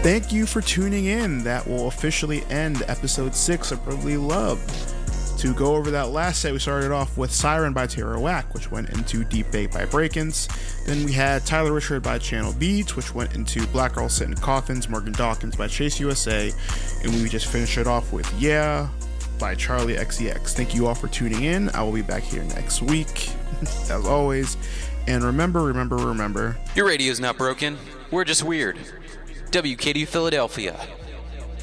thank you for tuning in. That will officially end episode 6 of Brotherly Love. To go over that last set, we started off with Siren by Tierra Whack, which went into Deep Bait by Breakins. Then we had Tyler Richard by Channel Beats, which went into Black Girl Sit in Coffins, Morgan Dawkins by Chase USA. And we just finished it off with Yeah by Charlie XCX. Thank you all for tuning in. I will be back here next week, as always. And remember, your radio's not broken. We're just weird. WKD Philadelphia.